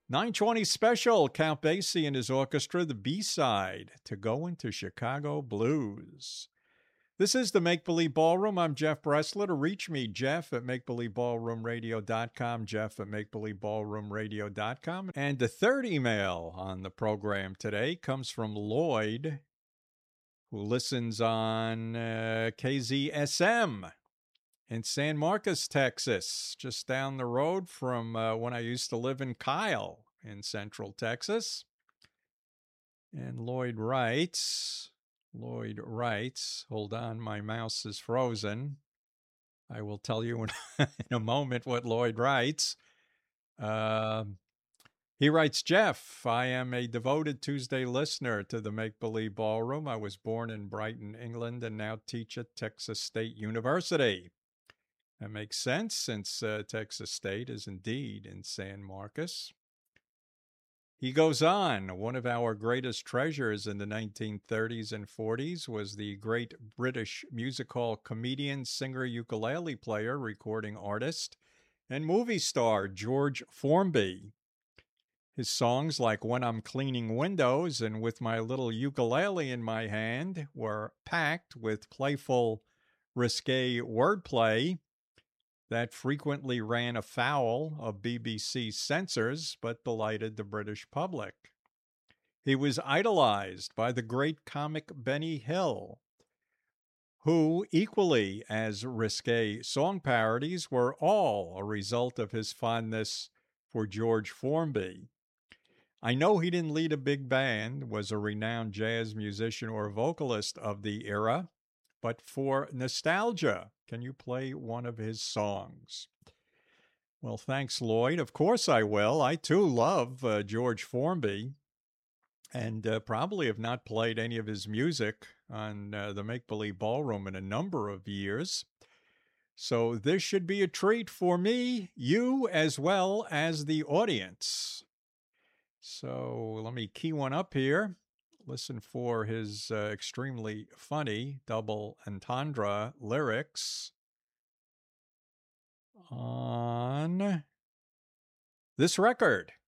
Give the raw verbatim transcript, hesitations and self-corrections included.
nine twenty special, Count Basie and his orchestra, the B-side to Going to Chicago Blues. This is the Make Believe Ballroom. I'm Jeff Bressler. To reach me, Jeff at make believe ballroom radio dot com, Jeff at make believe ballroom radio dot com. And the third email on the program today comes from Lloyd, who listens on uh, K Z S M in San Marcos, Texas, just down the road from uh, when I used to live in Kyle in Central Texas. And Lloyd writes, Lloyd writes, hold on, my mouse is frozen. I will tell you in, in a moment what Lloyd writes. Uh, he writes, Jeff, I am a devoted Tuesday listener to the Make Believe Ballroom. I was born in Brighton, England, and now teach at Texas State University. That makes sense, since uh, Texas State is indeed in San Marcos. He goes on, one of our greatest treasures in the nineteen thirties and forties was the great British music hall comedian, singer, ukulele player, recording artist, and movie star George Formby. His songs like When I'm Cleaning Windows and With My Little Ukulele in My Hand were packed with playful, risque wordplay that frequently ran afoul of B B C censors but delighted the British public. He was idolized by the great comic Benny Hill, who, equally as risque song parodies, were all a result of his fondness for George Formby. I know he didn't lead a big band, was a renowned jazz musician or vocalist of the era, but for nostalgia, can you play one of his songs? Well, thanks, Lloyd. Of course I will. I, too, love uh, George Formby and uh, probably have not played any of his music on uh, the Make Believe Ballroom in a number of years. So this should be a treat for me, you, as well as the audience. So let me key one up here. Listen for his uh, extremely funny double entendre lyrics on this record.